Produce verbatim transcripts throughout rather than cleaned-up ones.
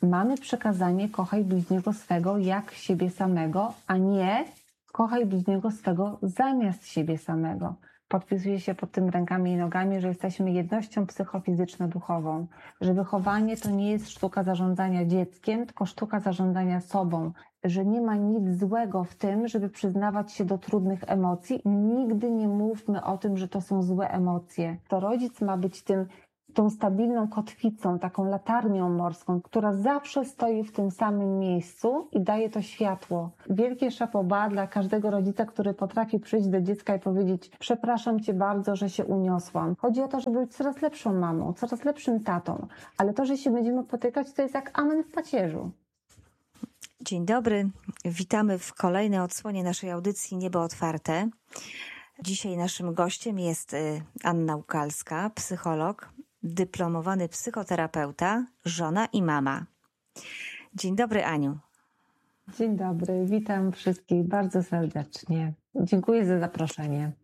mamy przekazanie kochaj bliźniego swego jak siebie samego, a nie kochaj bliźniego swego zamiast siebie samego. Podpisuje się pod tym rękami i nogami, że jesteśmy jednością psychofizyczno-duchową, że wychowanie to nie jest sztuka zarządzania dzieckiem, tylko sztuka zarządzania sobą, że nie ma nic złego w tym, żeby przyznawać się do trudnych emocji. Nigdy nie mówmy o tym, że to są złe emocje. To rodzic ma być tym tą stabilną kotwicą, taką latarnią morską, która zawsze stoi w tym samym miejscu i daje to światło. Wielkie chapeau dla każdego rodzica, który potrafi przyjść do dziecka i powiedzieć: przepraszam cię bardzo, że się uniosłam. Chodzi o to, żeby być coraz lepszą mamą, coraz lepszym tatą, ale to, że się będziemy potykać, to jest jak amen w pacierzu. Dzień dobry, witamy w kolejnej odsłonie naszej audycji Niebo Otwarte. Dzisiaj naszym gościem jest Anna Łukalska, psycholog, dyplomowany psychoterapeuta, żona i mama. Dzień dobry, Aniu. Dzień dobry, witam wszystkich bardzo serdecznie. Dziękuję za zaproszenie.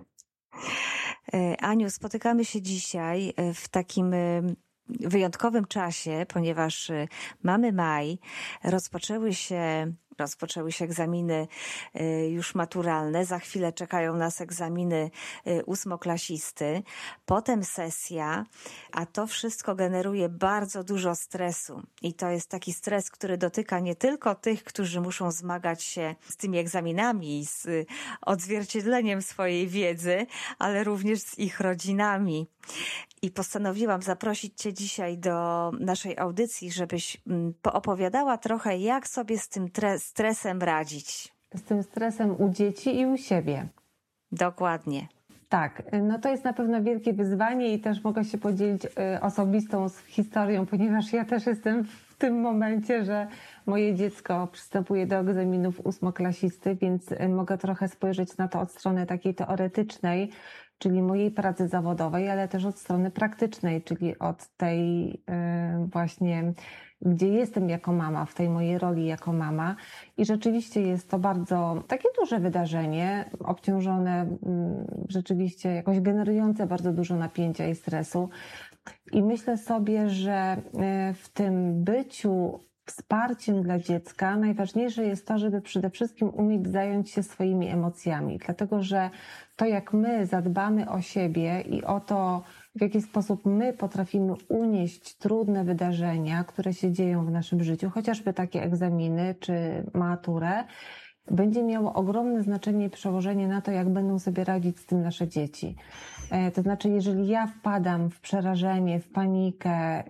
Aniu, spotykamy się dzisiaj w takim wyjątkowym czasie, ponieważ mamy maj, rozpoczęły się Rozpoczęły się egzaminy już maturalne, za chwilę czekają nas egzaminy ósmoklasisty, potem sesja, a to wszystko generuje bardzo dużo stresu. I to jest taki stres, który dotyka nie tylko tych, którzy muszą zmagać się z tymi egzaminami, z odzwierciedleniem swojej wiedzy, ale również z ich rodzinami. I postanowiłam zaprosić Cię dzisiaj do naszej audycji, żebyś poopowiadała trochę, jak sobie z tym stresem radzić. Z tym stresem u dzieci i u siebie. Dokładnie. Tak, no to jest na pewno wielkie wyzwanie i też mogę się podzielić osobistą historią, ponieważ ja też jestem w tym momencie, że moje dziecko przystępuje do egzaminów ósmoklasisty, więc mogę trochę spojrzeć na to od strony takiej teoretycznej, czyli mojej pracy zawodowej, ale też od strony praktycznej, czyli od tej właśnie, gdzie jestem jako mama, w tej mojej roli jako mama. I rzeczywiście jest to bardzo takie duże wydarzenie, obciążone, rzeczywiście jakoś generujące bardzo dużo napięcia i stresu. I myślę sobie, że w tym byciu wsparciem dla dziecka najważniejsze jest to, żeby przede wszystkim umieć zająć się swoimi emocjami, dlatego że to, jak my zadbamy o siebie i o to, w jaki sposób my potrafimy unieść trudne wydarzenia, które się dzieją w naszym życiu, chociażby takie egzaminy czy maturę, będzie miało ogromne znaczenie i przełożenie na to, jak będą sobie radzić z tym nasze dzieci. To znaczy, jeżeli ja wpadam w przerażenie, w panikę,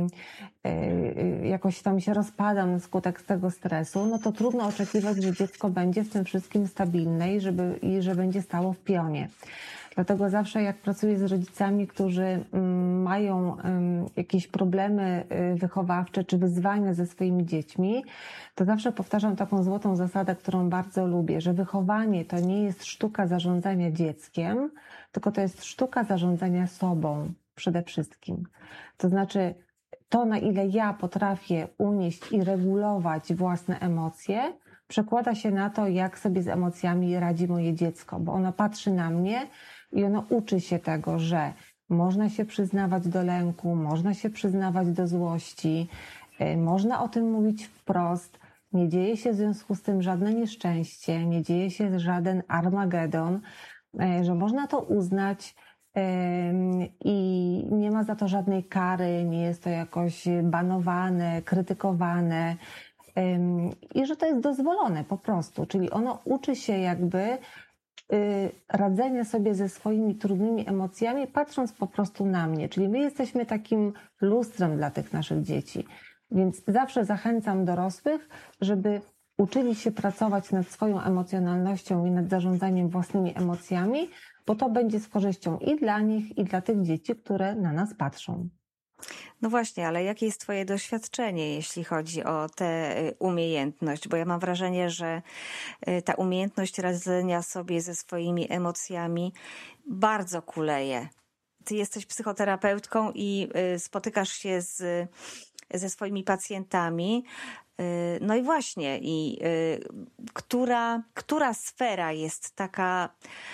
jakoś tam się rozpadam na skutek tego stresu, no to trudno oczekiwać, że dziecko będzie w tym wszystkim stabilne i, żeby, i że będzie stało w pionie. Dlatego zawsze jak pracuję z rodzicami, którzy mają jakieś problemy wychowawcze czy wyzwania ze swoimi dziećmi, to zawsze powtarzam taką złotą zasadę, którą bardzo lubię, że wychowanie to nie jest sztuka zarządzania dzieckiem, tylko to jest sztuka zarządzania sobą przede wszystkim. To znaczy to, na ile ja potrafię unieść i regulować własne emocje, przekłada się na to, jak sobie z emocjami radzi moje dziecko, bo ono patrzy na mnie i ono uczy się tego, że można się przyznawać do lęku, można się przyznawać do złości, można o tym mówić wprost, nie dzieje się w związku z tym żadne nieszczęście, nie dzieje się żaden Armagedon, że można to uznać i nie ma za to żadnej kary, nie jest to jakoś banowane, krytykowane i że to jest dozwolone po prostu, czyli ono uczy się jakby radzenia sobie ze swoimi trudnymi emocjami, patrząc po prostu na mnie. Czyli my jesteśmy takim lustrem dla tych naszych dzieci. Więc zawsze zachęcam dorosłych, żeby uczyli się pracować nad swoją emocjonalnością i nad zarządzaniem własnymi emocjami, bo to będzie z korzyścią i dla nich, i dla tych dzieci, które na nas patrzą. No właśnie, ale jakie jest Twoje doświadczenie, jeśli chodzi o tę umiejętność? Bo ja mam wrażenie, że ta umiejętność radzenia sobie ze swoimi emocjami bardzo kuleje. Ty jesteś psychoterapeutką i spotykasz się z, ze swoimi pacjentami. No i właśnie, i która, która sfera jest taka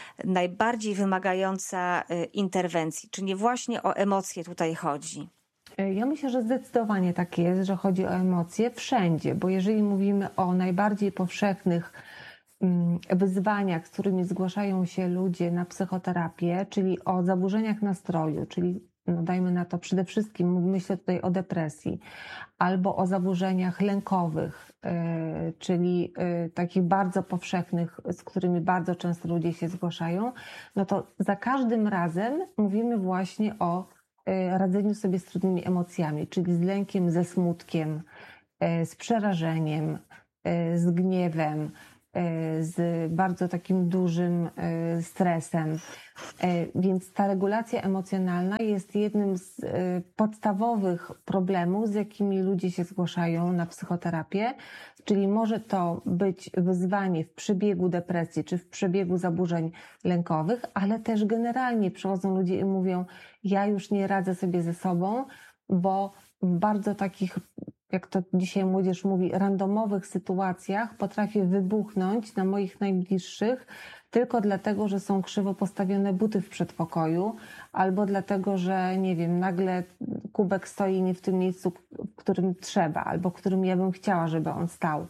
najbardziej wymagająca interwencji? Czy nie właśnie o emocje tutaj chodzi? Ja myślę, że zdecydowanie tak jest, że chodzi o emocje wszędzie, bo jeżeli mówimy o najbardziej powszechnych mm, wyzwaniach, z którymi zgłaszają się ludzie na psychoterapię, czyli o zaburzeniach nastroju, czyli no dajmy na to przede wszystkim, myślę tutaj o depresji, albo o zaburzeniach lękowych, y, czyli y, takich bardzo powszechnych, z którymi bardzo często ludzie się zgłaszają, no to za każdym razem mówimy właśnie o y, radzeniu sobie z trudnymi emocjami, czyli z lękiem, ze smutkiem, y, z przerażeniem, y, z gniewem, y, z bardzo takim dużym y, stresem. Więc ta regulacja emocjonalna jest jednym z podstawowych problemów, z jakimi ludzie się zgłaszają na psychoterapię, czyli może to być wyzwanie w przebiegu depresji czy w przebiegu zaburzeń lękowych, ale też generalnie przychodzą ludzie i mówią: ja już nie radzę sobie ze sobą, bo w bardzo takich, jak to dzisiaj młodzież mówi, randomowych sytuacjach potrafię wybuchnąć na moich najbliższych tylko dlatego, że są krzywo postawione buty w przedpokoju, albo dlatego, że nie wiem, nagle kubek stoi nie w tym miejscu, w którym trzeba, albo w którym ja bym chciała, żeby on stał.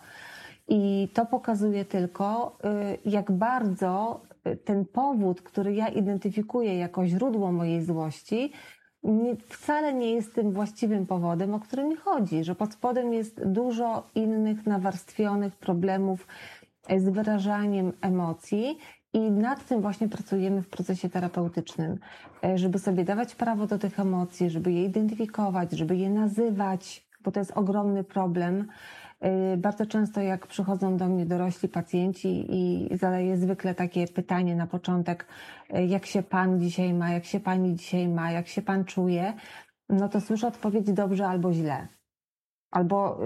I to pokazuje tylko, jak bardzo ten powód, który ja identyfikuję jako źródło mojej złości, nie, wcale nie jest tym właściwym powodem, o który mi chodzi, że pod spodem jest dużo innych nawarstwionych problemów z wyrażaniem emocji i nad tym właśnie pracujemy w procesie terapeutycznym, żeby sobie dawać prawo do tych emocji, żeby je identyfikować, żeby je nazywać, bo to jest ogromny problem. Bardzo często jak przychodzą do mnie dorośli pacjenci i zadaję zwykle takie pytanie na początek: jak się pan dzisiaj ma, jak się pani dzisiaj ma, jak się pan czuje, no to słyszę odpowiedź: dobrze albo źle. Albo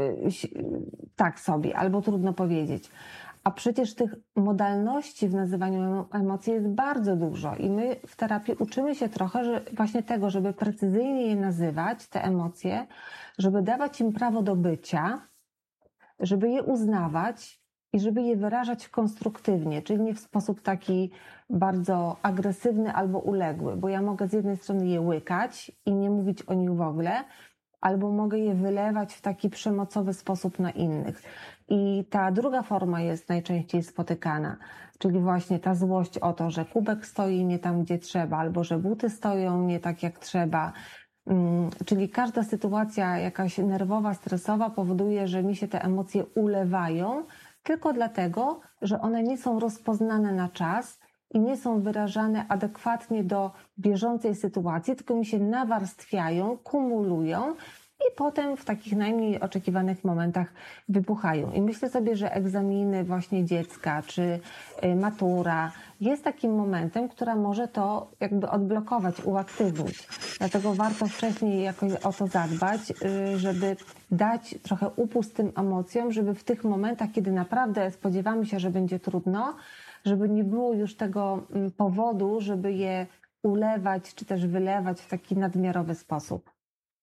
tak sobie, albo trudno powiedzieć. A przecież tych modalności w nazywaniu emocji jest bardzo dużo i my w terapii uczymy się trochę że właśnie tego, żeby precyzyjnie je nazywać, te emocje, żeby dawać im prawo do bycia, żeby je uznawać i żeby je wyrażać konstruktywnie, czyli nie w sposób taki bardzo agresywny albo uległy, bo ja mogę z jednej strony je łykać i nie mówić o nich w ogóle, albo mogę je wylewać w taki przemocowy sposób na innych. I ta druga forma jest najczęściej spotykana, czyli właśnie ta złość o to, że kubek stoi nie tam, gdzie trzeba, albo że buty stoją nie tak, jak trzeba. Czyli każda sytuacja jakaś nerwowa, stresowa powoduje, że mi się te emocje ulewają tylko dlatego, że one nie są rozpoznane na czas i nie są wyrażane adekwatnie do bieżącej sytuacji, tylko mi się nawarstwiają, kumulują i potem w takich najmniej oczekiwanych momentach wybuchają. I myślę sobie, że egzaminy właśnie dziecka czy matura jest takim momentem, która może to jakby odblokować, uaktywnić. Dlatego warto wcześniej jakoś o to zadbać, żeby dać trochę upust tym emocjom, żeby w tych momentach, kiedy naprawdę spodziewamy się, że będzie trudno, żeby nie było już tego powodu, żeby je ulewać czy też wylewać w taki nadmiarowy sposób.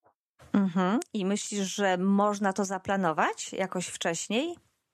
Mhm. I myślisz, że można to zaplanować jakoś wcześniej?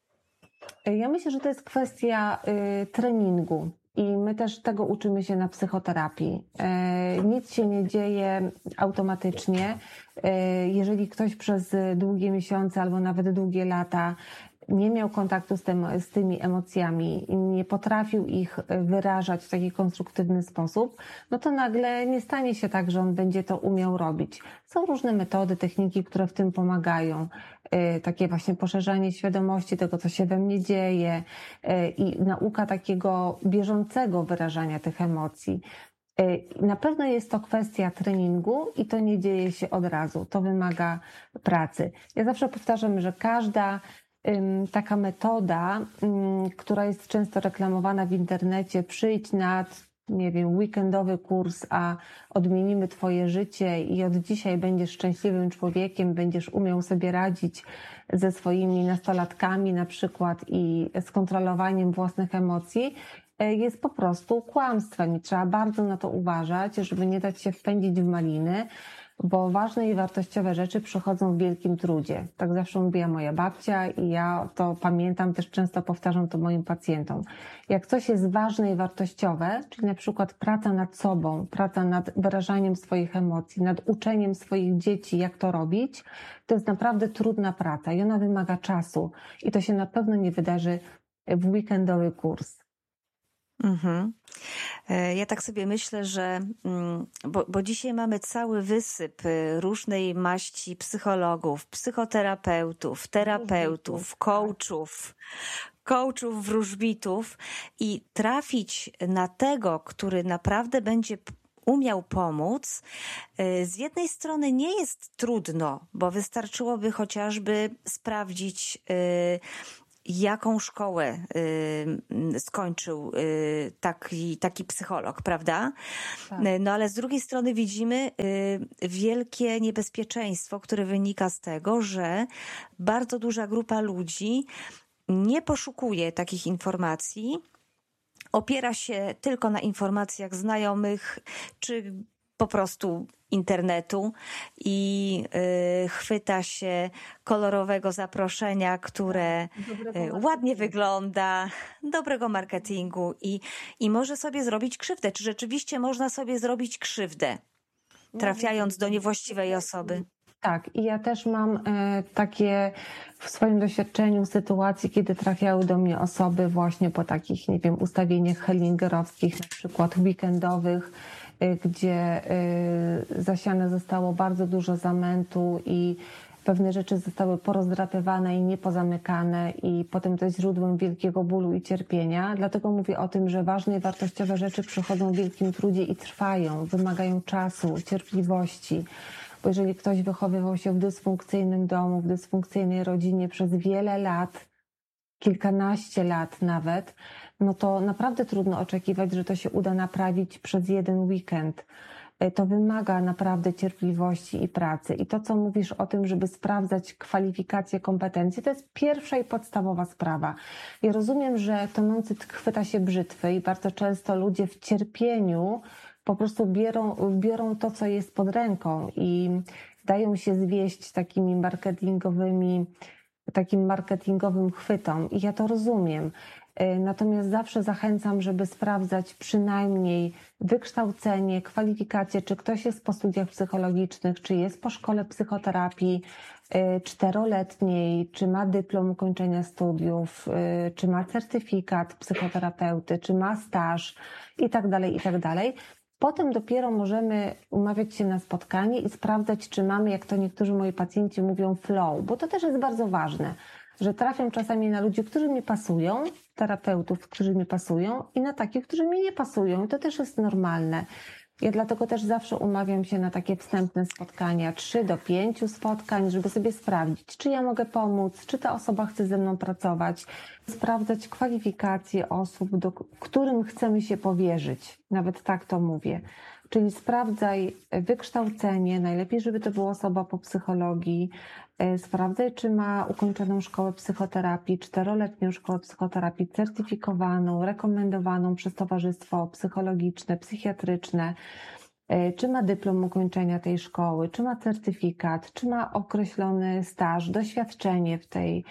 Ja myślę, że to jest kwestia y, treningu i my też tego uczymy się na psychoterapii. Y, nic się nie dzieje automatycznie. Y, jeżeli ktoś przez długie miesiące albo nawet długie lata nie miał kontaktu z, tym, z tymi emocjami i nie potrafił ich wyrażać w taki konstruktywny sposób, no to nagle nie stanie się tak, że on będzie to umiał robić. Są różne metody, techniki, które w tym pomagają. Takie właśnie poszerzanie świadomości tego, co się we mnie dzieje i nauka takiego bieżącego wyrażania tych emocji. Na pewno jest to kwestia treningu i to nie dzieje się od razu. To wymaga pracy. Ja zawsze powtarzam, że każda taka metoda, która jest często reklamowana w internecie: przyjdź na, nie wiem, weekendowy kurs, a odmienimy twoje życie i od dzisiaj będziesz szczęśliwym człowiekiem, będziesz umiał sobie radzić ze swoimi nastolatkami na przykład i z kontrolowaniem własnych emocji, jest po prostu kłamstwem i trzeba bardzo na to uważać, żeby nie dać się wpędzić w maliny. bo ważne i wartościowe rzeczy przychodzą w wielkim trudzie. Tak zawsze mówiła moja babcia i ja to pamiętam, też często powtarzam to moim pacjentom. Jak coś jest ważne i wartościowe, czyli na przykład praca nad sobą, praca nad wyrażaniem swoich emocji, nad uczeniem swoich dzieci, jak to robić, to jest naprawdę trudna praca i ona wymaga czasu i to się na pewno nie wydarzy w weekendowy kurs. Mhm. Ja tak sobie myślę, że bo, bo dzisiaj mamy cały wysyp różnej maści psychologów, psychoterapeutów, terapeutów, coachów, coachów, wróżbitów i trafić na tego, który naprawdę będzie umiał pomóc, z jednej strony nie jest trudno, bo wystarczyłoby chociażby sprawdzić, jaką szkołę y, skończył y, taki, taki psycholog, prawda? Tak. No ale z drugiej strony widzimy y, wielkie niebezpieczeństwo, które wynika z tego, że bardzo duża grupa ludzi nie poszukuje takich informacji, opiera się tylko na informacjach znajomych, czy po prostu internetu i y, chwyta się kolorowego zaproszenia, które y, ładnie wygląda, dobrego marketingu i, i może sobie zrobić krzywdę. Czy rzeczywiście można sobie zrobić krzywdę, trafiając do niewłaściwej osoby? Tak, i ja też mam e, takie w swoim doświadczeniu sytuacje, kiedy trafiały do mnie osoby właśnie po takich, nie wiem, ustawieniach hellingerowskich, na przykład weekendowych, gdzie zasiane zostało bardzo dużo zamętu i pewne rzeczy zostały porozdrapywane i niepozamykane i potem to jest źródłem wielkiego bólu i cierpienia. Dlatego mówię o tym, że ważne i wartościowe rzeczy przychodzą w wielkim trudzie i trwają, wymagają czasu, cierpliwości. Bo jeżeli ktoś wychowywał się w dysfunkcyjnym domu, w dysfunkcyjnej rodzinie przez wiele lat, kilkanaście lat nawet, no to naprawdę trudno oczekiwać, że to się uda naprawić przez jeden weekend. To wymaga naprawdę cierpliwości i pracy. I to, co mówisz o tym, żeby sprawdzać kwalifikacje, kompetencje, to jest pierwsza i podstawowa sprawa. Ja rozumiem, że tonący chwyta się brzytwy i bardzo często ludzie w cierpieniu po prostu biorą, biorą to, co jest pod ręką i dają się zwieść takimi marketingowymi takim marketingowym chwytom i ja to rozumiem. Natomiast zawsze zachęcam, żeby sprawdzać przynajmniej wykształcenie, kwalifikacje, czy ktoś jest po studiach psychologicznych, czy jest po szkole psychoterapii czteroletniej, czy ma dyplom ukończenia studiów, czy ma certyfikat psychoterapeuty, czy ma staż i tak dalej, i tak dalej. Potem dopiero możemy umawiać się na spotkanie i sprawdzać, czy mamy, jak to niektórzy moi pacjenci mówią, flow, bo to też jest bardzo ważne, że trafiam czasami na ludzi, którzy mi pasują, terapeutów, którzy mi pasują i na takich, którzy mi nie pasują. I to też jest normalne. Ja dlatego też zawsze umawiam się na takie wstępne spotkania, trzy do pięciu spotkań, żeby sobie sprawdzić, czy ja mogę pomóc, czy ta osoba chce ze mną pracować, sprawdzać kwalifikacje osób, do którym chcemy się powierzyć. Nawet tak to mówię. Czyli sprawdzaj wykształcenie, najlepiej, żeby to była osoba po psychologii, sprawdzaj, czy ma ukończoną szkołę psychoterapii, czteroletnią szkołę psychoterapii, certyfikowaną, rekomendowaną przez towarzystwo psychologiczne, psychiatryczne, czy ma dyplom ukończenia tej szkoły, czy ma certyfikat, czy ma określony staż, doświadczenie w tej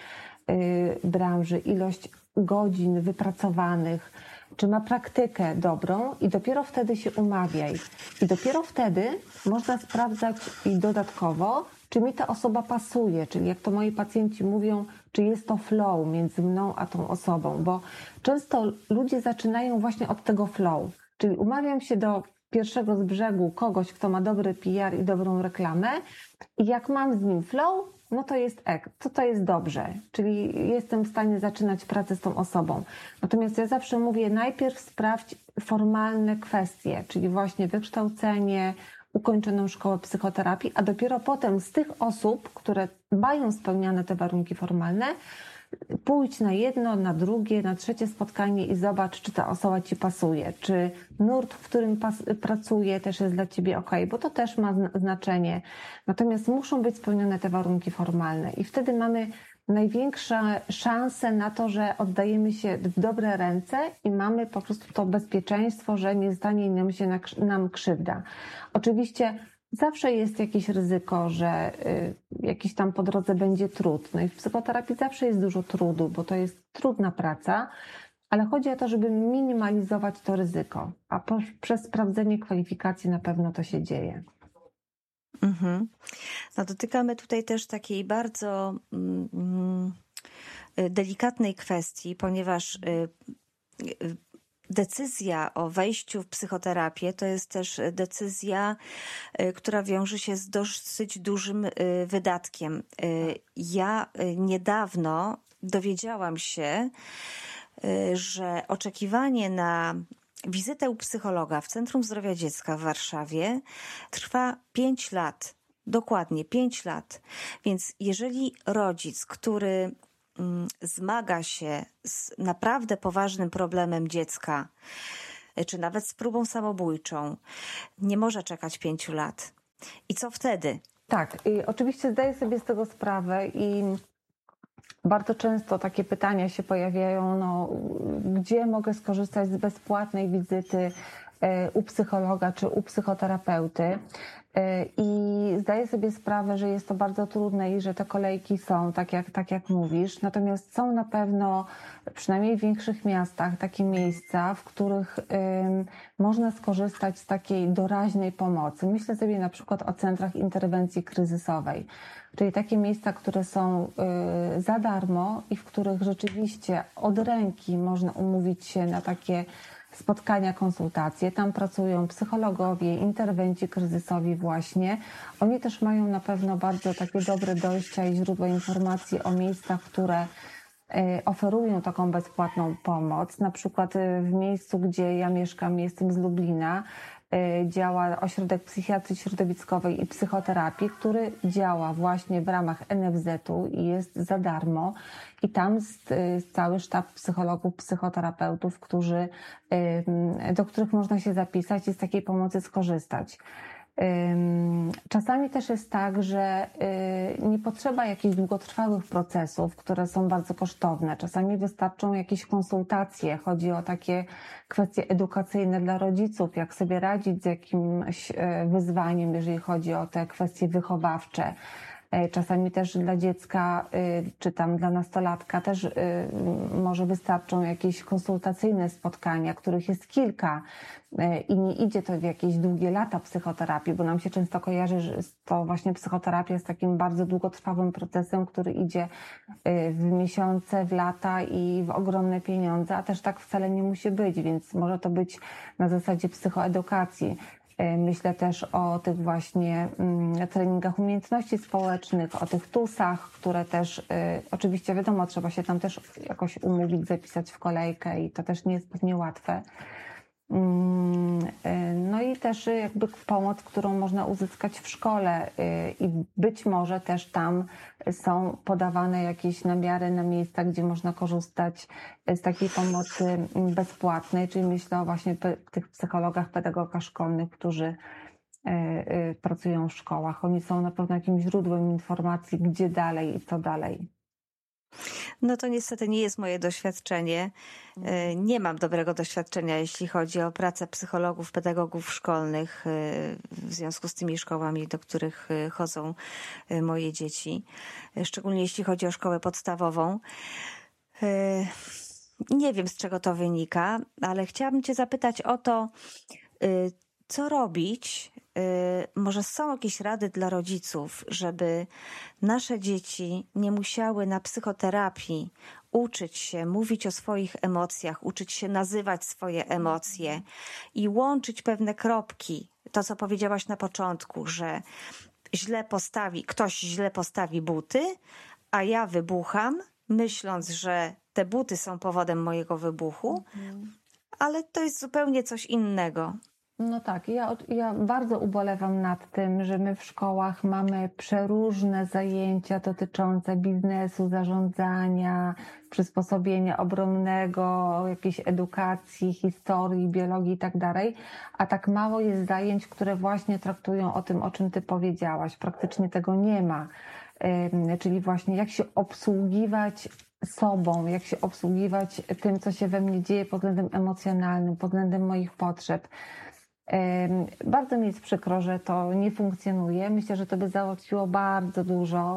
branży, ilość godzin wypracowanych, czy ma praktykę dobrą i dopiero wtedy się umawiaj. I dopiero wtedy można sprawdzać i dodatkowo, czy mi ta osoba pasuje, czyli jak to moi pacjenci mówią, czy jest to flow między mną a tą osobą, bo często ludzie zaczynają właśnie od tego flow, czyli umawiam się do pierwszego z brzegu kogoś, kto ma dobry P R i dobrą reklamę i jak mam z nim flow, no to jest ek, to to jest dobrze, czyli jestem w stanie zaczynać pracę z tą osobą. Natomiast ja zawsze mówię, najpierw sprawdź formalne kwestie, czyli właśnie wykształcenie, ukończoną szkołę psychoterapii, a dopiero potem z tych osób, które mają spełniane te warunki formalne, pójdź na jedno, na drugie, na trzecie spotkanie i zobacz, czy ta osoba ci pasuje, czy nurt, w którym pas- pracuje, też jest dla ciebie ok, bo to też ma znaczenie. Natomiast muszą być spełnione te warunki formalne i wtedy mamy największe szanse na to, że oddajemy się w dobre ręce i mamy po prostu to bezpieczeństwo, że nie stanie nam się na, nam krzywda. Oczywiście Zawsze jest jakieś ryzyko, że y, jakiś tam po drodze będzie trud. No i w psychoterapii zawsze jest dużo trudu, bo to jest trudna praca, ale chodzi o to, żeby minimalizować to ryzyko, a po, przez sprawdzenie kwalifikacji na pewno to się dzieje. Mhm. No, dotykamy tutaj też takiej bardzo mm, delikatnej kwestii, ponieważ y, y, decyzja o wejściu w psychoterapię to jest też decyzja, y, która wiąże się z dosyć dużym y, wydatkiem. Y, Ja y, niedawno dowiedziałam się, y, że oczekiwanie na wizytę u psychologa w Centrum Zdrowia Dziecka w Warszawie trwa pięć lat. Dokładnie pięć lat. Więc jeżeli rodzic, który mm, zmaga się z naprawdę poważnym problemem dziecka, czy nawet z próbą samobójczą, nie może czekać pięciu lat. I co wtedy? Tak, i oczywiście zdaję sobie z tego sprawę i bardzo często takie pytania się pojawiają, no, gdzie mogę skorzystać z bezpłatnej wizyty u psychologa czy u psychoterapeuty. I zdaję sobie sprawę, że jest to bardzo trudne i że te kolejki są, tak jak, tak jak mówisz. Natomiast są na pewno, przynajmniej w większych miastach, takie miejsca, w których ym, można skorzystać z takiej doraźnej pomocy. Myślę sobie na przykład o centrach interwencji kryzysowej, czyli takie miejsca, które są y, za darmo i w których rzeczywiście od ręki można umówić się na takie spotkania, konsultacje. Tam pracują psychologowie, interwenci kryzysowi właśnie. Oni też mają na pewno bardzo takie dobre dojścia i źródła informacji o miejscach, które oferują taką bezpłatną pomoc. Na przykład w miejscu, gdzie ja mieszkam, jestem z Lublina, działa ośrodek psychiatrii środowiskowej i psychoterapii, który działa właśnie w ramach N F Z-u i jest za darmo. I tam jest cały sztab psychologów, psychoterapeutów, którzy, do których można się zapisać i z takiej pomocy skorzystać. Czasami też jest tak, że nie potrzeba jakichś długotrwałych procesów, które są bardzo kosztowne. Czasami wystarczą jakieś konsultacje. Chodzi o takie kwestie edukacyjne dla rodziców, jak sobie radzić z jakimś wyzwaniem, jeżeli chodzi o te kwestie wychowawcze. Czasami też dla dziecka, czy tam dla nastolatka też może wystarczą jakieś konsultacyjne spotkania, których jest kilka i nie idzie to w jakieś długie lata psychoterapii, bo nam się często kojarzy, że to właśnie psychoterapia jest takim bardzo długotrwałym procesem, który idzie w miesiące, w lata i w ogromne pieniądze, a też tak wcale nie musi być, więc może to być na zasadzie psychoedukacji. Myślę też o tych właśnie treningach umiejętności społecznych, o tych tusach, które też, oczywiście wiadomo, trzeba się tam też jakoś umówić, zapisać w kolejkę i to też nie jest pewnie łatwe. No i też jakby pomoc, którą można uzyskać w szkole i być może też tam są podawane jakieś namiary na miejsca, gdzie można korzystać z takiej pomocy bezpłatnej, czyli myślę o właśnie tych psychologach, pedagogach szkolnych, którzy pracują w szkołach. Oni są na pewno jakimś źródłem informacji, gdzie dalej i co dalej. No to niestety nie jest moje doświadczenie. Nie mam dobrego doświadczenia, jeśli chodzi o pracę psychologów, pedagogów szkolnych w związku z tymi szkołami, do których chodzą moje dzieci. Szczególnie jeśli chodzi o szkołę podstawową. Nie wiem, z czego to wynika, ale chciałabym Cię zapytać o to, co robić. Może są jakieś rady dla rodziców, żeby nasze dzieci nie musiały na psychoterapii uczyć się mówić o swoich emocjach, uczyć się nazywać swoje emocje i łączyć pewne kropki. To, co powiedziałaś na początku, że źle postawi, ktoś źle postawi buty, a ja wybucham, myśląc, że te buty są powodem mojego wybuchu, mhm. ale to jest zupełnie coś innego. No tak, ja, ja bardzo ubolewam nad tym, że my w szkołach mamy przeróżne zajęcia dotyczące biznesu, zarządzania, przysposobienia obronnego, jakiejś edukacji, historii, biologii i tak dalej, a tak mało jest zajęć, które właśnie traktują o tym, o czym Ty powiedziałaś. Praktycznie tego nie ma, czyli właśnie jak się obsługiwać sobą, jak się obsługiwać tym, co się we mnie dzieje pod względem emocjonalnym, pod względem moich potrzeb. Bardzo mi jest przykro, że to nie funkcjonuje. Myślę, że to by załatwiło bardzo dużo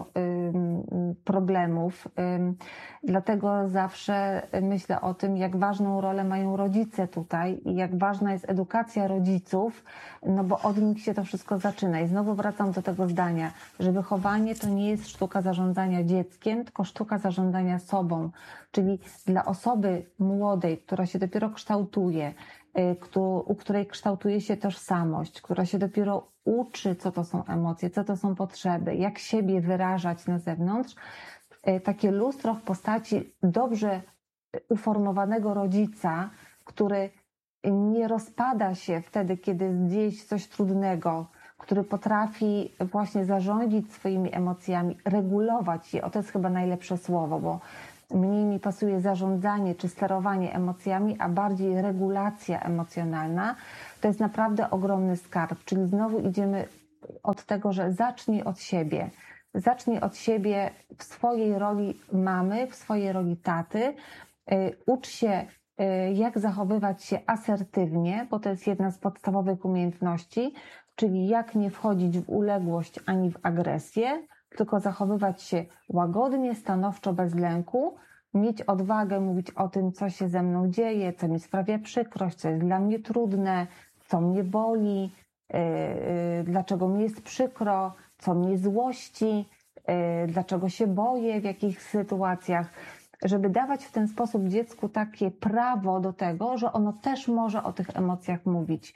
problemów. Dlatego zawsze myślę o tym, jak ważną rolę mają rodzice tutaj i jak ważna jest edukacja rodziców, no bo od nich się to wszystko zaczyna. I znowu wracam do tego zdania, że wychowanie to nie jest sztuka zarządzania dzieckiem, tylko sztuka zarządzania sobą. Czyli dla osoby młodej, która się dopiero kształtuje, u której kształtuje się tożsamość, która się dopiero uczy, co to są emocje, co to są potrzeby, jak siebie wyrażać na zewnątrz, takie lustro w postaci dobrze uformowanego rodzica, który nie rozpada się wtedy, kiedy dzieje się coś trudnego, który potrafi właśnie zarządzić swoimi emocjami, regulować je. O, to jest chyba najlepsze słowo, bo mniej mi pasuje zarządzanie czy sterowanie emocjami, a bardziej regulacja emocjonalna. To jest naprawdę ogromny skarb. Czyli znowu idziemy od tego, że zacznij od siebie. Zacznij od siebie w swojej roli mamy, w swojej roli taty. Ucz się, jak zachowywać się asertywnie, bo to jest jedna z podstawowych umiejętności, czyli jak nie wchodzić w uległość ani w agresję, tylko zachowywać się łagodnie, stanowczo, bez lęku, mieć odwagę mówić o tym, co się ze mną dzieje, co mi sprawia przykrość, co jest dla mnie trudne, co mnie boli, yy, yy, dlaczego mi jest przykro, co mnie złości, yy, dlaczego się boję w jakich sytuacjach, żeby dawać w ten sposób dziecku takie prawo do tego, że ono też może o tych emocjach mówić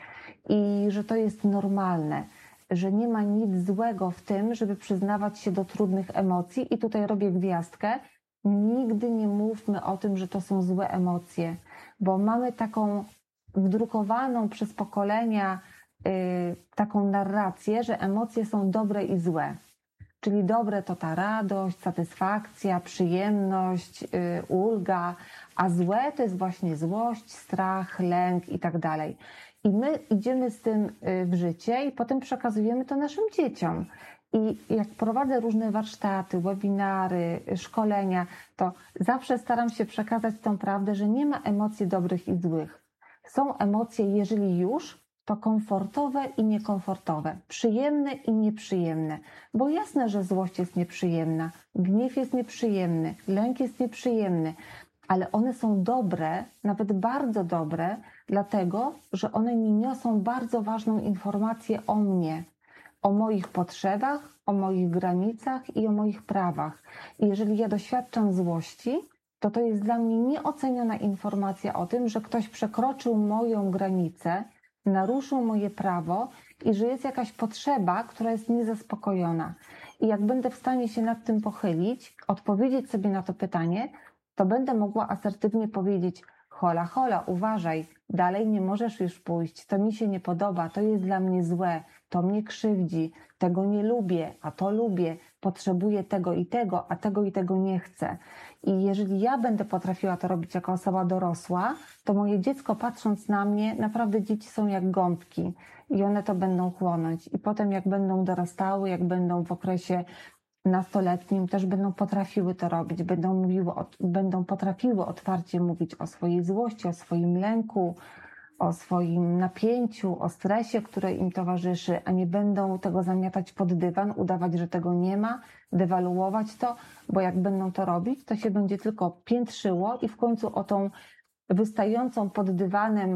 i że to jest normalne, że nie ma nic złego w tym, żeby przyznawać się do trudnych emocji. I tutaj robię gwiazdkę. Nigdy nie mówmy o tym, że to są złe emocje, bo mamy taką wdrukowaną przez pokolenia yy, taką narrację, że emocje są dobre i złe. Czyli dobre to ta radość, satysfakcja, przyjemność, yy, ulga, a złe to jest właśnie złość, strach, lęk i tak dalej. I my idziemy z tym w życie i potem przekazujemy to naszym dzieciom. I jak prowadzę różne warsztaty, webinary, szkolenia, to zawsze staram się przekazać tą prawdę, że nie ma emocji dobrych i złych. Są emocje, jeżeli już, to komfortowe i niekomfortowe, przyjemne i nieprzyjemne. Bo jasne, że złość jest nieprzyjemna, gniew jest nieprzyjemny, lęk jest nieprzyjemny, ale one są dobre, nawet bardzo dobre, dlatego, że one mi niosą bardzo ważną informację o mnie, o moich potrzebach, o moich granicach i o moich prawach. I jeżeli ja doświadczam złości, to to jest dla mnie nieoceniona informacja o tym, że ktoś przekroczył moją granicę, naruszył moje prawo i że jest jakaś potrzeba, która jest niezaspokojona. I jak będę w stanie się nad tym pochylić, odpowiedzieć sobie na to pytanie, to będę mogła asertywnie powiedzieć: hola, hola, uważaj, dalej nie możesz już pójść, to mi się nie podoba, to jest dla mnie złe, to mnie krzywdzi, tego nie lubię, a to lubię, potrzebuję tego i tego, a tego i tego nie chcę. I jeżeli ja będę potrafiła to robić jako osoba dorosła, to moje dziecko, patrząc na mnie, naprawdę dzieci są jak gąbki i one to będą chłonąć. I potem jak będą dorastały, jak będą w okresie nastoletnim, też będą potrafiły to robić, będą, mówiły, będą potrafiły otwarcie mówić o swojej złości, o swoim lęku, o swoim napięciu, o stresie, który im towarzyszy, a nie będą tego zamiatać pod dywan, udawać, że tego nie ma, dewaluować to, bo jak będą to robić, to się będzie tylko piętrzyło i w końcu o tą wystającą pod dywanem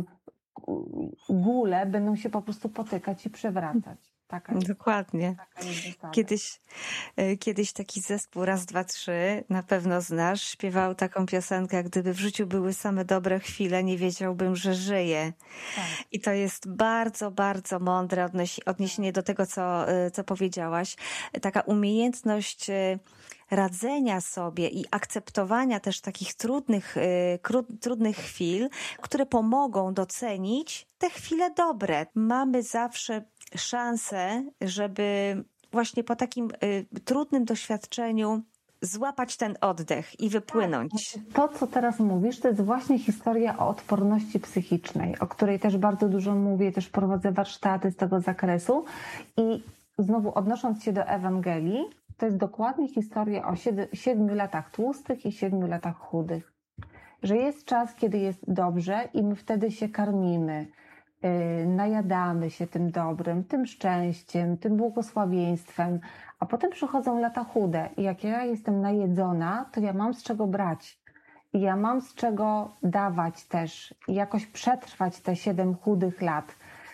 gulę będą się po prostu potykać i przewracać. Taka jest, Dokładnie. taka jest zasada. Kiedyś, kiedyś taki zespół Raz, Dwa, Trzy, na pewno znasz, śpiewał taką piosenkę: gdyby w życiu były same dobre chwile, nie wiedziałbym, że żyję. Tak. I to jest bardzo, bardzo mądre odniesienie do tego, co, co powiedziałaś. Taka umiejętność radzenia sobie i akceptowania też takich trudnych, trudnych chwil, które pomogą docenić te chwile dobre. Mamy zawsze szansę, żeby właśnie po takim y, trudnym doświadczeniu złapać ten oddech i wypłynąć. To, co teraz mówisz, to jest właśnie historia o odporności psychicznej, o której też bardzo dużo mówię, też prowadzę warsztaty z tego zakresu. I znowu odnosząc się do Ewangelii, to jest dokładnie historia o siedmiu latach tłustych i siedmiu latach chudych. Że jest czas, kiedy jest dobrze i my wtedy się karmimy. najadamy się tym dobrym, tym szczęściem, tym błogosławieństwem, a potem przychodzą lata chude i jak ja jestem najedzona, to ja mam z czego brać. I ja mam z czego dawać też i jakoś przetrwać te siedem chudych lat.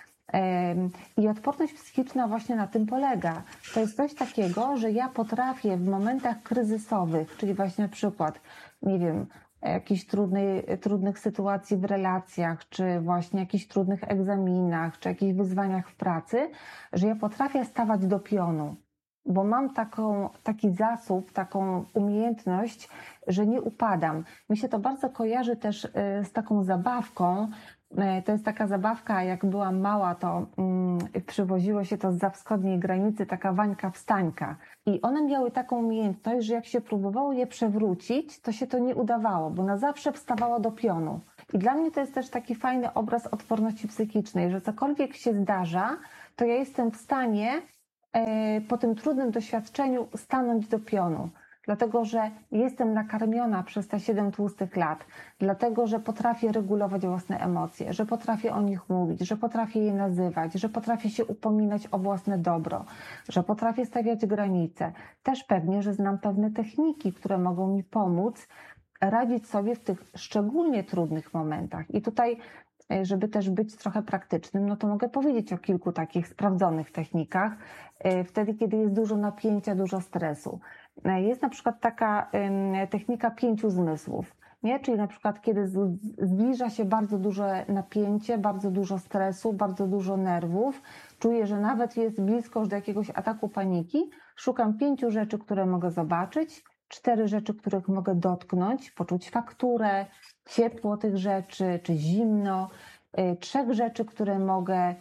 I odporność psychiczna właśnie na tym polega. To jest coś takiego, że ja potrafię w momentach kryzysowych, czyli właśnie na przykład, nie wiem, jakichś trudnej, trudnych sytuacji w relacjach, czy właśnie jakichś trudnych egzaminach, czy jakichś wyzwaniach w pracy, że ja potrafię stawać do pionu, bo mam taką, taki zasób, taką umiejętność, że nie upadam. Mi się to bardzo kojarzy też z taką zabawką. To jest taka zabawka, jak byłam mała, to mm, przywoziło się to zza wschodniej granicy, taka Wańka Wstańka. I one miały taką umiejętność, że jak się próbowało je przewrócić, to się to nie udawało, bo na zawsze wstawała do pionu. I dla mnie to jest też taki fajny obraz odporności psychicznej, że cokolwiek się zdarza, to ja jestem w stanie e, po tym trudnym doświadczeniu stanąć do pionu. Dlatego, że jestem nakarmiona przez te siedem tłustych lat, dlatego, że potrafię regulować własne emocje, że potrafię o nich mówić, że potrafię je nazywać, że potrafię się upominać o własne dobro, że potrafię stawiać granice. Też pewnie, że znam pewne techniki, które mogą mi pomóc radzić sobie w tych szczególnie trudnych momentach. I tutaj, żeby też być trochę praktycznym, no to mogę powiedzieć o kilku takich sprawdzonych technikach, wtedy, kiedy jest dużo napięcia, dużo stresu. Jest na przykład taka technika pięciu zmysłów, nie? Czyli na przykład kiedy zbliża się bardzo duże napięcie, bardzo dużo stresu, bardzo dużo nerwów, czuję, że nawet jest blisko już do jakiegoś ataku paniki, szukam pięciu rzeczy, które mogę zobaczyć, cztery rzeczy, których mogę dotknąć, poczuć fakturę, ciepło tych rzeczy, czy zimno, trzech rzeczy, które mogę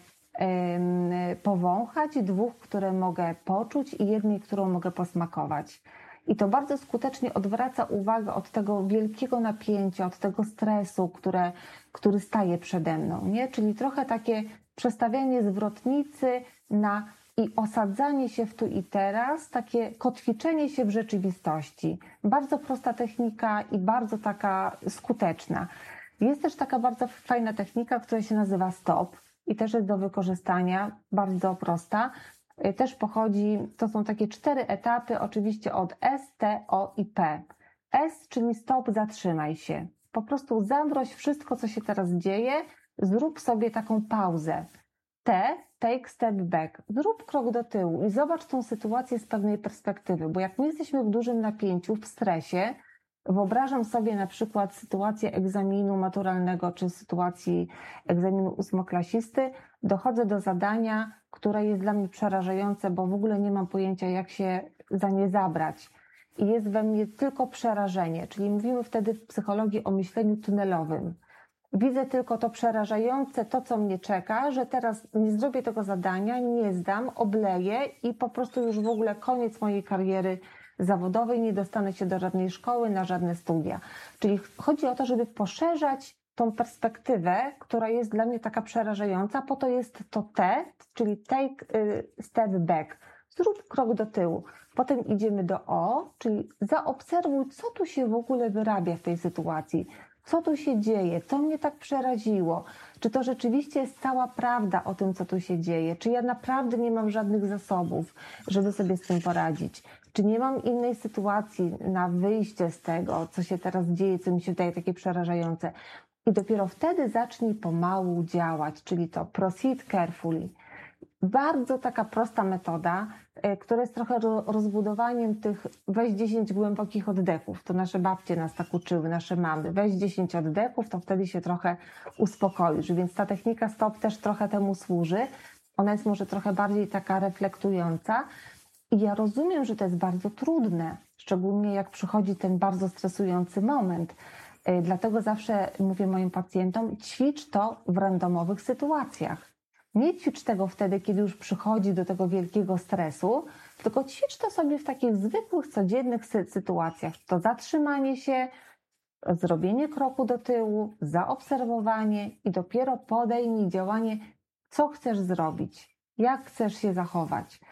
powąchać, dwóch, które mogę poczuć i jednej, którą mogę posmakować. I to bardzo skutecznie odwraca uwagę od tego wielkiego napięcia, od tego stresu, które, który staje przede mną, nie? Czyli trochę takie przestawianie zwrotnicy na i osadzanie się w tu i teraz, takie kotwiczenie się w rzeczywistości. Bardzo prosta technika i bardzo taka skuteczna. Jest też taka bardzo fajna technika, która się nazywa stop i też jest do wykorzystania, bardzo prosta. Też pochodzi, to są takie cztery etapy, oczywiście od S, T, O i P. S, czyli stop, zatrzymaj się. Po prostu zamroź wszystko, co się teraz dzieje, zrób sobie taką pauzę. T, take step back. Zrób krok do tyłu i zobacz tą sytuację z pewnej perspektywy, bo jak my jesteśmy w dużym napięciu, w stresie, wyobrażam sobie na przykład sytuację egzaminu maturalnego czy sytuacji egzaminu ósmoklasisty, dochodzę do zadania, które jest dla mnie przerażające, bo w ogóle nie mam pojęcia, jak się za nie zabrać. I jest we mnie tylko przerażenie, czyli mówimy wtedy w psychologii o myśleniu tunelowym. Widzę tylko to przerażające, to co mnie czeka, że teraz nie zrobię tego zadania, nie zdam, obleję i po prostu już w ogóle koniec mojej kariery zawodowej, nie dostanę się do żadnej szkoły, na żadne studia. Czyli chodzi o to, żeby poszerzać tą perspektywę, która jest dla mnie taka przerażająca, po to jest to T, czyli take step back. Zrób krok do tyłu. Potem idziemy do O, czyli zaobserwuj, co tu się w ogóle wyrabia w tej sytuacji. Co tu się dzieje? Co mnie tak przeraziło? Czy to rzeczywiście jest cała prawda o tym, co tu się dzieje? Czy ja naprawdę nie mam żadnych zasobów, żeby sobie z tym poradzić? Czy nie mam innej sytuacji na wyjście z tego, co się teraz dzieje, co mi się wydaje takie przerażające? I dopiero wtedy zacznij pomału działać, czyli to proceed carefully. Bardzo taka prosta metoda, która jest trochę rozbudowaniem tych weź dziesięć głębokich oddechów. To nasze babcie nas tak uczyły, nasze mamy. Weź dziesięć oddechów, to wtedy się trochę uspokoisz. Więc ta technika stop też trochę temu służy. Ona jest może trochę bardziej taka reflektująca. I ja rozumiem, że to jest bardzo trudne, szczególnie jak przychodzi ten bardzo stresujący moment. Dlatego zawsze mówię moim pacjentom, ćwicz to w randomowych sytuacjach. Nie ćwicz tego wtedy, kiedy już przychodzi do tego wielkiego stresu, tylko ćwicz to sobie w takich zwykłych, codziennych sy- sytuacjach. To zatrzymanie się, zrobienie kroku do tyłu, zaobserwowanie i dopiero podejmij działanie, co chcesz zrobić, jak chcesz się zachować.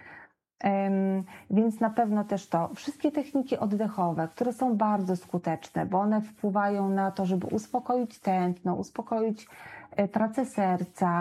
Um, więc na pewno też to. Wszystkie techniki oddechowe, które są bardzo skuteczne, bo one wpływają na to, żeby uspokoić tętno, uspokoić pracę serca.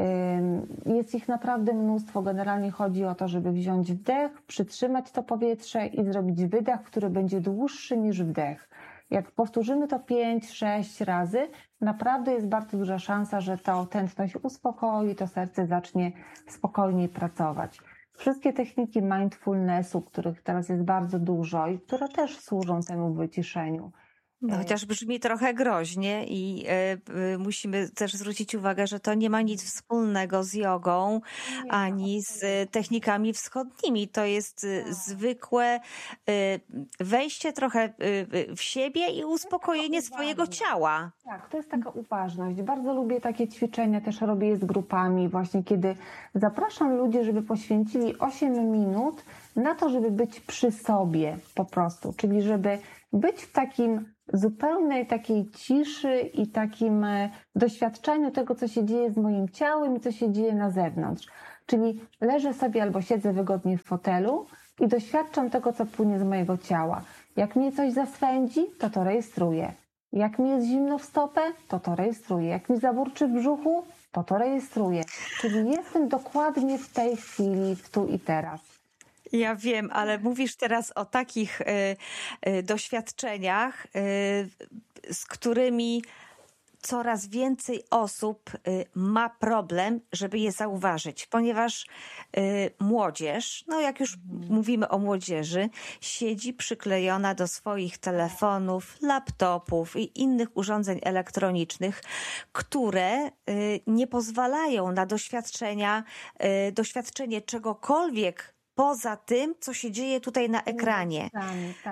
Jest ich naprawdę mnóstwo. Generalnie chodzi o to, żeby wziąć wdech, przytrzymać to powietrze i zrobić wydech, który będzie dłuższy niż wdech. Jak powtórzymy to pięć, sześć razy, naprawdę jest bardzo duża szansa, że to tętno się uspokoi, to serce zacznie spokojniej pracować. Wszystkie techniki mindfulnessu, których teraz jest bardzo dużo i które też służą temu wyciszeniu. No, chociaż brzmi trochę groźnie i y, y, musimy też zwrócić uwagę, że to nie ma nic wspólnego z jogą Nie, ani z y, technikami wschodnimi. To jest y, zwykłe y, wejście trochę y, y, w siebie i uspokojenie swojego ciała. Tak, to jest taka uważność. Bardzo lubię takie ćwiczenia, też robię je z grupami, właśnie kiedy zapraszam ludzi, żeby poświęcili osiem minut na to, żeby być przy sobie po prostu, czyli żeby być w takim zupełnej takiej ciszy i takim doświadczeniu tego, co się dzieje z moim ciałem i co się dzieje na zewnątrz. Czyli leżę sobie albo siedzę wygodnie w fotelu i doświadczam tego, co płynie z mojego ciała. Jak mnie coś zaswędzi, to to rejestruję. Jak mi jest zimno w stopę, to to rejestruję. Jak mi zaburczy w brzuchu, to to rejestruję. Czyli jestem dokładnie w tej chwili, w tu i teraz. Ja wiem, ale mówisz teraz o takich y, y, doświadczeniach, y, z którymi coraz więcej osób y, ma problem, żeby je zauważyć, ponieważ y, młodzież, no jak już mówimy o młodzieży, siedzi przyklejona do swoich telefonów, laptopów i innych urządzeń elektronicznych, które y, nie pozwalają na doświadczenia, y, doświadczenie czegokolwiek poza tym, co się dzieje tutaj na ekranie. Tak.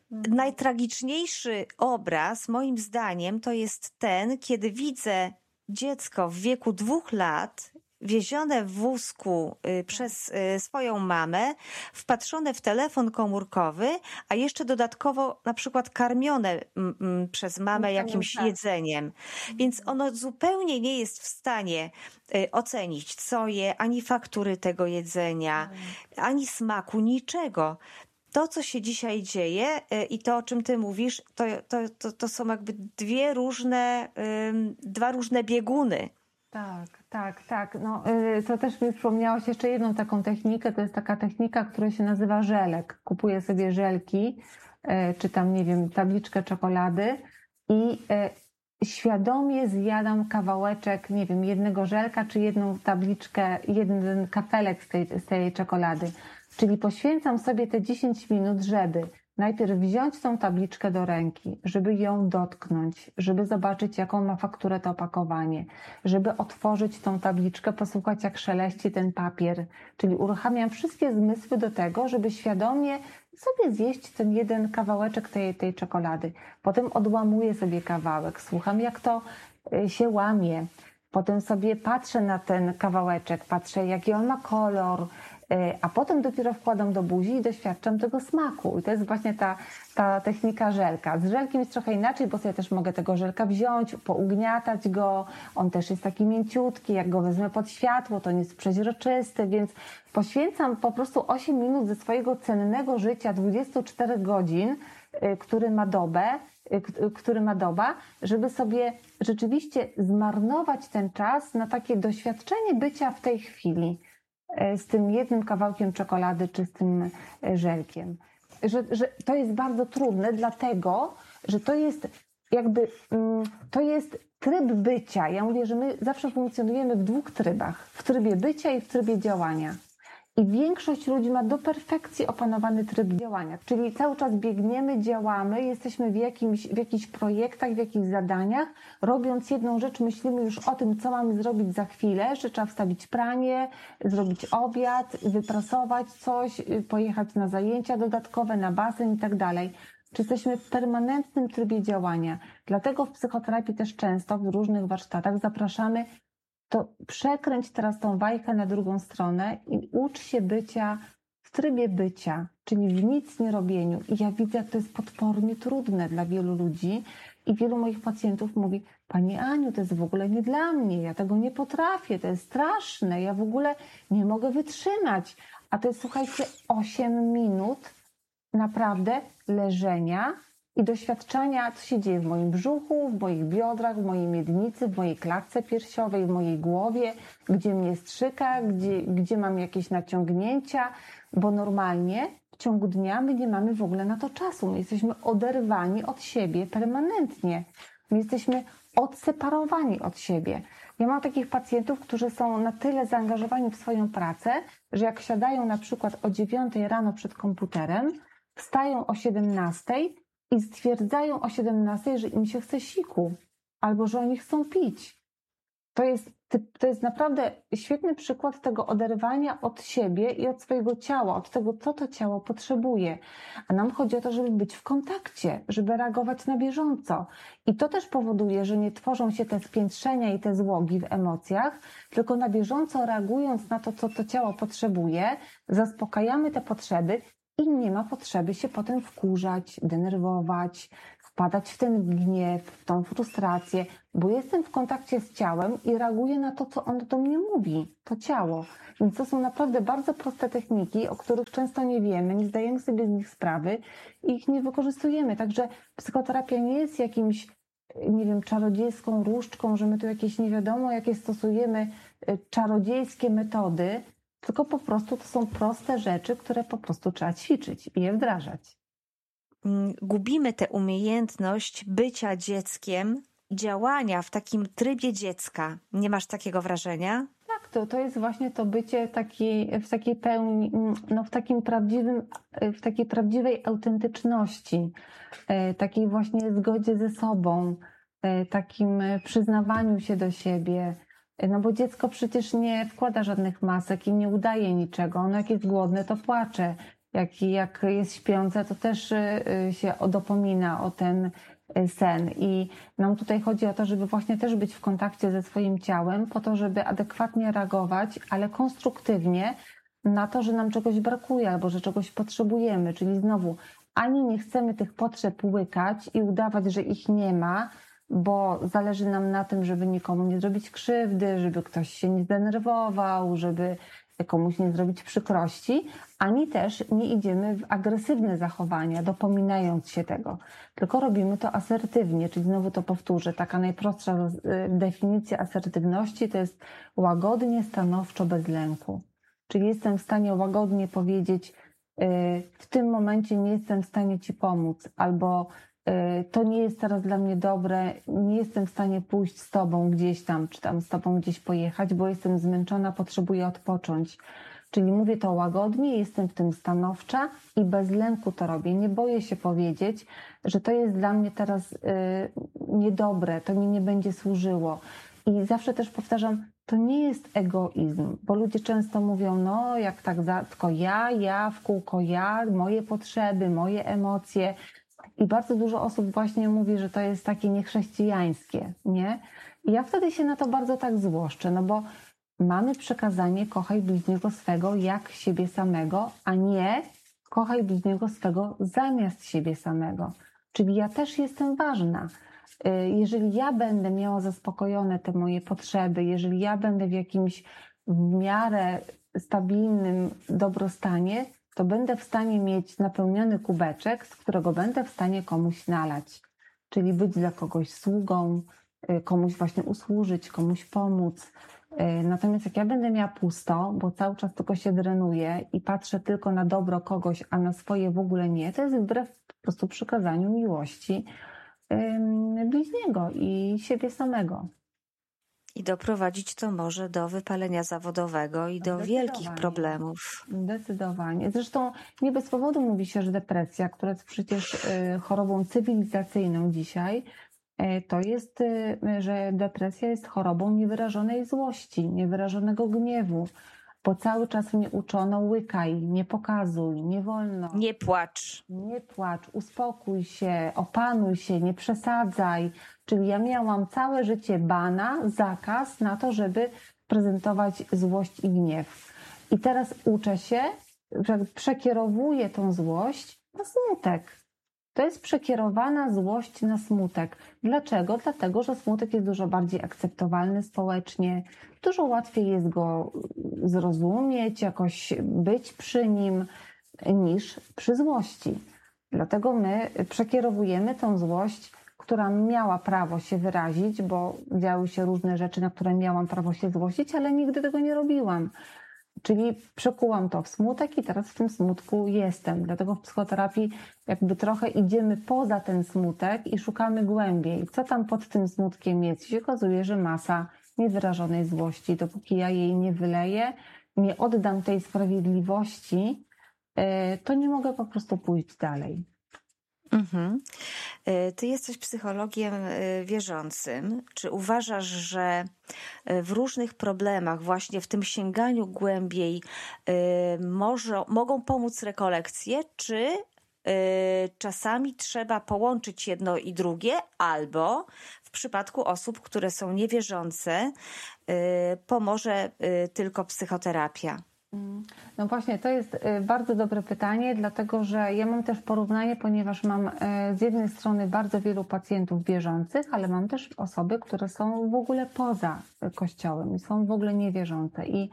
Najtragiczniejszy obraz, moim zdaniem, to jest ten, kiedy widzę dziecko w wieku dwóch lat wiezione w wózku przez swoją mamę, wpatrzone w telefon komórkowy, a jeszcze dodatkowo na przykład karmione przez mamę jakimś jedzeniem. Więc ono zupełnie nie jest w stanie ocenić, co je, ani faktury tego jedzenia, ani smaku, niczego. To, co się dzisiaj dzieje i to, o czym ty mówisz, to, to, to, to są jakby dwie różne, dwa różne bieguny. Tak, tak, tak. No, to też mi przypomniałaś jeszcze jedną taką technikę. To jest taka technika, która się nazywa żelek. Kupuję sobie żelki, czy tam, nie wiem, tabliczkę czekolady i świadomie zjadam kawałeczek, nie wiem, jednego żelka, czy jedną tabliczkę, jeden kafelek z tej, z tej czekolady. Czyli poświęcam sobie te dziesięć minut, żeby najpierw wziąć tą tabliczkę do ręki, żeby ją dotknąć, żeby zobaczyć, jaką ma fakturę to opakowanie, żeby otworzyć tą tabliczkę, posłuchać, jak szeleści ten papier. Czyli uruchamiam wszystkie zmysły do tego, żeby świadomie sobie zjeść ten jeden kawałeczek tej, tej czekolady. Potem odłamuję sobie kawałek, słucham, jak to się łamie. Potem sobie patrzę na ten kawałeczek, patrzę, jaki on ma kolor, a potem dopiero wkładam do buzi i doświadczam tego smaku. I to jest właśnie ta, ta technika żelka. Z żelkiem jest trochę inaczej, bo sobie też mogę tego żelka wziąć, pougniatać go. On też jest taki mięciutki, jak go wezmę pod światło, to nie jest przeźroczysty, więc poświęcam po prostu osiem minut ze swojego cennego życia, dwudziestu czterech godzin, który ma dobę, który ma doba, żeby sobie rzeczywiście zmarnować ten czas na takie doświadczenie bycia w tej chwili z tym jednym kawałkiem czekolady czy z tym żelkiem. Że, że to jest bardzo trudne, dlatego, że to jest jakby, to jest tryb bycia. Ja mówię, że my zawsze funkcjonujemy w dwóch trybach. W trybie bycia i w trybie działania. I większość ludzi ma do perfekcji opanowany tryb działania. Czyli cały czas biegniemy, działamy, jesteśmy w, jakimś, w jakichś projektach, w jakichś zadaniach. Robiąc jedną rzecz, myślimy już o tym, co mamy zrobić za chwilę, że trzeba wstawić pranie, zrobić obiad, wyprasować coś, pojechać na zajęcia dodatkowe, na basen i tak dalej. Czy jesteśmy w permanentnym trybie działania. Dlatego w psychoterapii też często w różnych warsztatach zapraszamy, to przekręć teraz tą bajkę na drugą stronę i ucz się bycia w trybie bycia, czyli w nic nie robieniu. I ja widzę, jak to jest potwornie trudne dla wielu ludzi i wielu moich pacjentów mówi: Pani Aniu, to jest w ogóle nie dla mnie, ja tego nie potrafię, to jest straszne, ja w ogóle nie mogę wytrzymać. A to jest, słuchajcie, osiem minut naprawdę leżenia i doświadczenia, co się dzieje w moim brzuchu, w moich biodrach, w mojej miednicy, w mojej klatce piersiowej, w mojej głowie, gdzie mnie strzyka, gdzie, gdzie mam jakieś naciągnięcia, bo normalnie w ciągu dnia my nie mamy w ogóle na to czasu. My jesteśmy oderwani od siebie permanentnie. My jesteśmy odseparowani od siebie. Ja mam takich pacjentów, którzy są na tyle zaangażowani w swoją pracę, że jak siadają na przykład o dziewiątej rano przed komputerem, wstają o siedemnastej i stwierdzają o siedemnastej, że im się chce siku albo że oni chcą pić. To jest, to jest naprawdę świetny przykład tego oderwania od siebie i od swojego ciała, od tego, co to ciało potrzebuje. A nam chodzi o to, żeby być w kontakcie, żeby reagować na bieżąco. I to też powoduje, że nie tworzą się te spiętrzenia i te złogi w emocjach, tylko na bieżąco reagując na to, co to ciało potrzebuje, zaspokajamy te potrzeby i nie ma potrzeby się potem wkurzać, denerwować, wpadać w ten gniew, w tą frustrację, bo jestem w kontakcie z ciałem i reaguję na to, co ono do mnie mówi, to ciało. Więc to są naprawdę bardzo proste techniki, o których często nie wiemy, nie zdajemy sobie z nich sprawy i ich nie wykorzystujemy. Także psychoterapia nie jest jakimś, nie wiem, czarodziejską różdżką, że my tu jakieś nie wiadomo, jakie stosujemy czarodziejskie metody, tylko po prostu to są proste rzeczy, które po prostu trzeba ćwiczyć i je wdrażać. Gubimy tę umiejętność bycia dzieckiem, działania w takim trybie dziecka. Nie masz takiego wrażenia? Tak, to, to jest właśnie to bycie taki, w takiej pełni, no w takim prawdziwym, w takiej prawdziwej autentyczności, takiej właśnie zgodzie ze sobą, takim przyznawaniu się do siebie. No bo dziecko przecież nie wkłada żadnych masek i nie udaje niczego. Ono jak jest głodne, to płacze. Jak, jak jest śpiące, to też się dopomina o ten sen. I nam tutaj chodzi o to, żeby właśnie też być w kontakcie ze swoim ciałem, po to, żeby adekwatnie reagować, ale konstruktywnie na to, że nam czegoś brakuje albo że czegoś potrzebujemy. Czyli znowu, ani nie chcemy tych potrzeb łykać i udawać, że ich nie ma, bo zależy nam na tym, żeby nikomu nie zrobić krzywdy, żeby ktoś się nie zdenerwował, żeby komuś nie zrobić przykrości, ani też nie idziemy w agresywne zachowania, dopominając się tego, tylko robimy to asertywnie, czyli znowu to powtórzę, taka najprostsza definicja asertywności to jest łagodnie, stanowczo, bez lęku. Czyli jestem w stanie łagodnie powiedzieć, w tym momencie nie jestem w stanie ci pomóc, albo to nie jest teraz dla mnie dobre, nie jestem w stanie pójść z tobą gdzieś tam, czy tam z tobą gdzieś pojechać, bo jestem zmęczona, potrzebuję odpocząć. Czyli mówię to łagodnie, jestem w tym stanowcza i bez lęku to robię. Nie boję się powiedzieć, że to jest dla mnie teraz niedobre, to mi nie będzie służyło. I zawsze też powtarzam, to nie jest egoizm, bo ludzie często mówią, no jak tak, za, tylko ja, ja, w kółko ja, moje potrzeby, moje emocje. I bardzo dużo osób właśnie mówi, że to jest takie niechrześcijańskie, nie? I ja wtedy się na to bardzo tak złoszczę, no bo mamy przekazanie kochaj bliźniego swego jak siebie samego, a nie kochaj bliźniego swego zamiast siebie samego. Czyli ja też jestem ważna. Jeżeli ja będę miała zaspokojone te moje potrzeby, jeżeli ja będę w jakimś w miarę stabilnym dobrostanie, to będę w stanie mieć napełniony kubeczek, z którego będę w stanie komuś nalać. Czyli być dla kogoś sługą, komuś właśnie usłużyć, komuś pomóc. Natomiast jak ja będę miała pusto, bo cały czas tylko się drenuję i patrzę tylko na dobro kogoś, a na swoje w ogóle nie, to jest wbrew po prostu przykazaniu miłości bliźniego i siebie samego. I doprowadzić to może do wypalenia zawodowego i do wielkich problemów. Zdecydowanie. Zresztą nie bez powodu mówi się, że depresja, która jest przecież chorobą cywilizacyjną dzisiaj, to jest, że depresja jest chorobą niewyrażonej złości, niewyrażonego gniewu, bo cały czas mnie uczono łykaj, nie pokazuj, nie wolno. Nie płacz. Nie płacz, uspokój się, opanuj się, nie przesadzaj. Czyli ja miałam całe życie bana, zakaz na to, żeby prezentować złość i gniew. I teraz uczę się, że przekierowuję tą złość na smutek. To jest przekierowana złość na smutek. Dlaczego? Dlatego, że smutek jest dużo bardziej akceptowalny społecznie, dużo łatwiej jest go zrozumieć, jakoś być przy nim niż przy złości. Dlatego my przekierowujemy tą złość, która miała prawo się wyrazić, bo działy się różne rzeczy, na które miałam prawo się złościć, ale nigdy tego nie robiłam. Czyli przekułam to w smutek i teraz w tym smutku jestem. Dlatego w psychoterapii jakby trochę idziemy poza ten smutek i szukamy głębiej. Co tam pod tym smutkiem jest? I się okazuje, że masa niewyrażonej złości. Dopóki ja jej nie wyleję, nie oddam tej sprawiedliwości, to nie mogę po prostu pójść dalej. Mhm. Ty jesteś psychologiem wierzącym. Czy uważasz, że w różnych problemach, właśnie w tym sięganiu głębiej, może, mogą pomóc rekolekcje, czy czasami trzeba połączyć jedno i drugie, albo w przypadku osób, które są niewierzące, pomoże tylko psychoterapia? No właśnie, to jest bardzo dobre pytanie, dlatego że ja mam też porównanie, ponieważ mam z jednej strony bardzo wielu pacjentów wierzących, ale mam też osoby, które są w ogóle poza Kościołem i są w ogóle niewierzące. I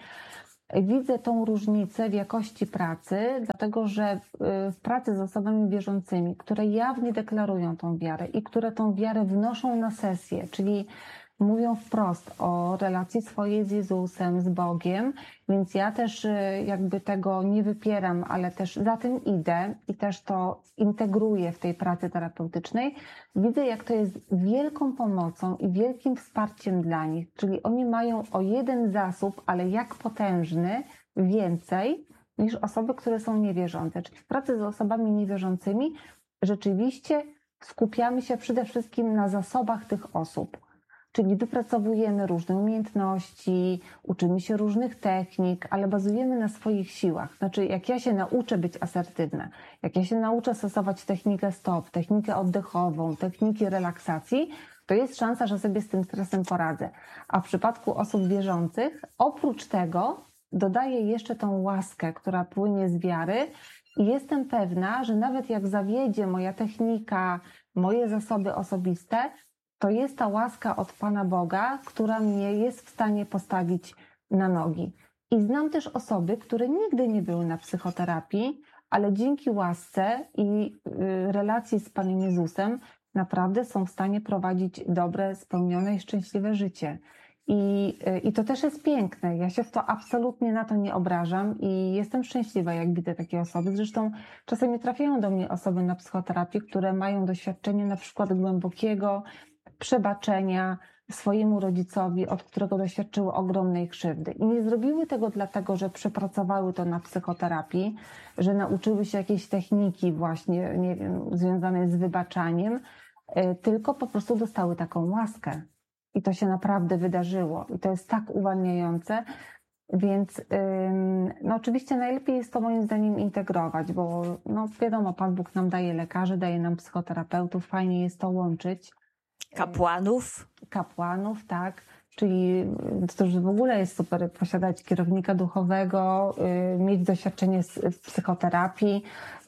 widzę tą różnicę w jakości pracy, dlatego że w pracy z osobami wierzącymi, które jawnie deklarują tą wiarę i które tą wiarę wnoszą na sesję, czyli mówią wprost o relacji swojej z Jezusem, z Bogiem, więc ja też jakby tego nie wypieram, ale też za tym idę i też to integruję w tej pracy terapeutycznej. Widzę, jak to jest wielką pomocą i wielkim wsparciem dla nich, czyli oni mają o jeden zasób, ale jak potężny, więcej niż osoby, które są niewierzące. Czyli w pracy z osobami niewierzącymi rzeczywiście skupiamy się przede wszystkim na zasobach tych osób. Czyli wypracowujemy różne umiejętności, uczymy się różnych technik, ale bazujemy na swoich siłach. Znaczy, jak ja się nauczę być asertywna, jak ja się nauczę stosować technikę stop, technikę oddechową, techniki relaksacji, to jest szansa, że sobie z tym stresem poradzę. A w przypadku osób wierzących, oprócz tego dodaję jeszcze tą łaskę, która płynie z wiary i jestem pewna, że nawet jak zawiedzie moja technika, moje zasoby osobiste, to jest ta łaska od Pana Boga, która mnie jest w stanie postawić na nogi. I znam też osoby, które nigdy nie były na psychoterapii, ale dzięki łasce i relacji z Panem Jezusem naprawdę są w stanie prowadzić dobre, spełnione i szczęśliwe życie. I, I to też jest piękne. Ja się w to absolutnie na to nie obrażam i jestem szczęśliwa, jak widzę takie osoby. Zresztą czasami trafiają do mnie osoby na psychoterapię, które mają doświadczenie na przykład głębokiego przebaczenia swojemu rodzicowi, od którego doświadczyły ogromnej krzywdy. I nie zrobiły tego dlatego, że przepracowały to na psychoterapii, że nauczyły się jakiejś techniki właśnie, nie wiem, związanej z wybaczaniem, tylko po prostu dostały taką łaskę. I to się naprawdę wydarzyło. I to jest tak uwalniające. Więc no oczywiście najlepiej jest to moim zdaniem integrować, bo no wiadomo, Pan Bóg nam daje lekarzy, daje nam psychoterapeutów, fajnie jest to łączyć. Kapłanów. Kapłanów, tak. Czyli to już w ogóle jest super posiadać kierownika duchowego, mieć doświadczenie w psychoterapii,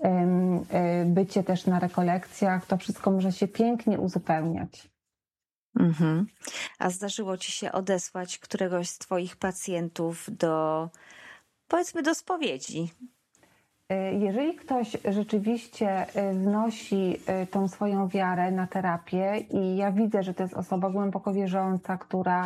bycie też na rekolekcjach. To wszystko może się pięknie uzupełniać. Mhm. A zdarzyło ci się odesłać któregoś z twoich pacjentów do, powiedzmy, do spowiedzi? Jeżeli ktoś rzeczywiście wnosi tą swoją wiarę na terapię i ja widzę, że to jest osoba głęboko wierząca, która,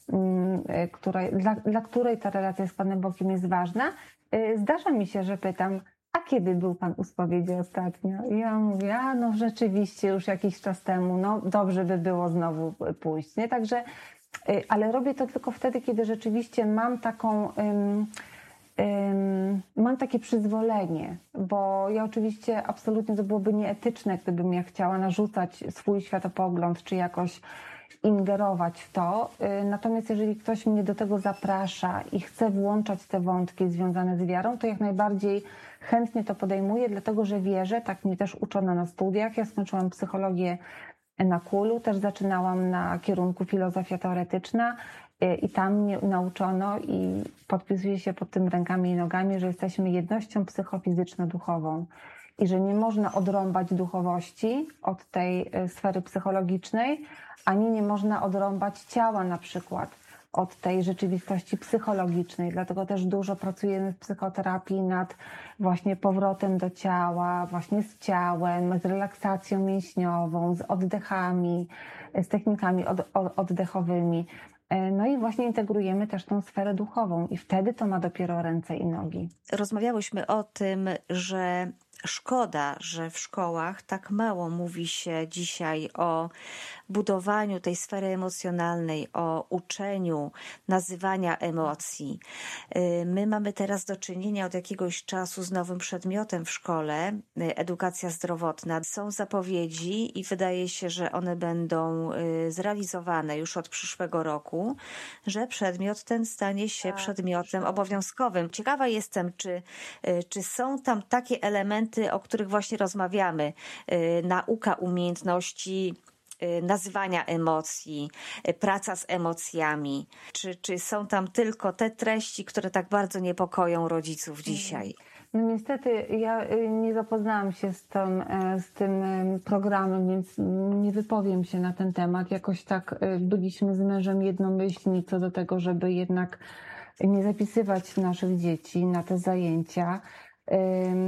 która, dla, dla której ta relacja z Panem Bogiem jest ważna, zdarza mi się, że pytam, a kiedy był Pan u spowiedzi ostatnio? I ja mówię, a no rzeczywiście już jakiś czas temu, no dobrze by było znowu pójść, nie? Także, ale robię to tylko wtedy, kiedy rzeczywiście mam taką... Mam takie przyzwolenie, bo ja oczywiście absolutnie to byłoby nieetyczne, gdybym ja chciała narzucać swój światopogląd, czy jakoś ingerować w to. Natomiast jeżeli ktoś mnie do tego zaprasza i chce włączać te wątki związane z wiarą, to jak najbardziej chętnie to podejmuję, dlatego że wierzę, tak mnie też uczono na studiach. Ja skończyłam psychologię na Kulu, też zaczynałam na kierunku filozofia teoretyczna. I tam mnie nauczono i podpisuję się pod tym rękami i nogami, że jesteśmy jednością psychofizyczno-duchową i że nie można odrąbać duchowości od tej sfery psychologicznej, ani nie można odrąbać ciała na przykład, od tej rzeczywistości psychologicznej. Dlatego też dużo pracujemy w psychoterapii nad właśnie powrotem do ciała, właśnie z ciałem, z relaksacją mięśniową, z oddechami, z technikami od, od, oddechowymi. No i właśnie integrujemy też tą sferę duchową i wtedy to ma dopiero ręce i nogi. Rozmawiałyśmy o tym, że szkoda, że w szkołach tak mało mówi się dzisiaj o budowaniu tej sfery emocjonalnej, o uczeniu nazywania emocji. My mamy teraz do czynienia od jakiegoś czasu z nowym przedmiotem w szkole, edukacja zdrowotna. Są zapowiedzi i wydaje się, że one będą zrealizowane już od przyszłego roku, że przedmiot ten stanie się przedmiotem obowiązkowym. Ciekawa jestem, czy, czy są tam takie elementy, o których właśnie rozmawiamy. Nauka umiejętności nazywania emocji, praca z emocjami. Czy, czy są tam tylko te treści, które tak bardzo niepokoją rodziców dzisiaj? No niestety ja nie zapoznałam się z tym, z tym programem, więc nie wypowiem się na ten temat. Jakoś tak byliśmy z mężem jednomyślni co do tego, żeby jednak nie zapisywać naszych dzieci na te zajęcia.